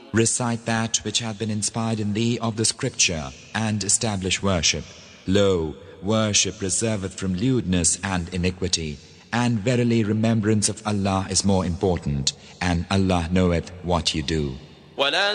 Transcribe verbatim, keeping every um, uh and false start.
Recite that which hath been inspired in thee of the scripture, and establish worship. Lo, worship reserveth from lewdness and iniquity, and verily remembrance of Allah is more important, and Allah knoweth what you do. ولا